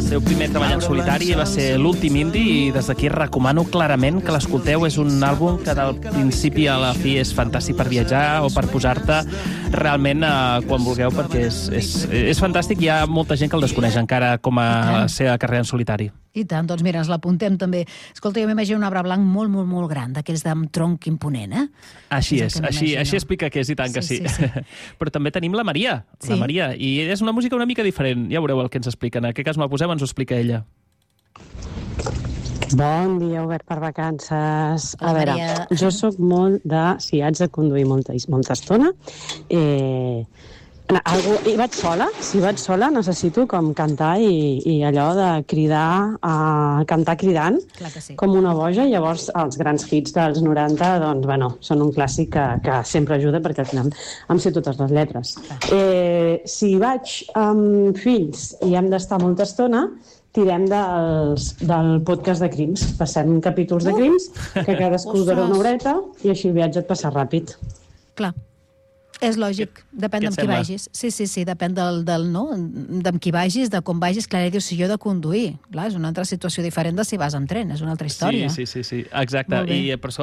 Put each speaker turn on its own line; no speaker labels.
seu primer treball en solitari va ser l'últim indi i des d'aquí recomano clarament que l'escolteu. És un àlbum que del principi a la fi és fantàstic per viatjar o per posar-te realment quan vulgueu, perquè és fantàstic. Hi ha molta gent que el desconeix encara com a la seva carrera en solitari.
I tant, doncs mira, ens l'apuntem també. Escolta, jo m'imagino un arbre blanc molt, molt, molt gran, d'aquells amb tronc imponent, eh?
Així és, així explica que és, i tant que sí. Però també tenim la Maria, i és una música una mica diferent. Ja veureu el que ens explica. En aquest cas me'l posem, ens ho explica ella.
Bon dia, Obert per vacances.
A veure,
jo sóc molt de... Si haig de conduir molta estona, i vaig sola, necessito com cantar i allò de cridar, cantar cridant, com una boja. Llavors, els grans hits dels 90, doncs, bueno, són un clàssic que sempre ajuda, perquè al final em sé totes les lletres. Si vaig amb fills i hem d'estar molta estona, tirem del podcast de crims. Passem capítols de crims, que cadascú dura una horeta, i així el viatge et passa ràpid.
Clar. És lògic, depèn d'amb qui vagis. Sí, depèn d'amb qui vagis, de com vagis. Clar, dius, si jo he de conduir. Clar, és una altra situació diferent de si vas amb tren, és una altra història.
Sí, exacte. I per això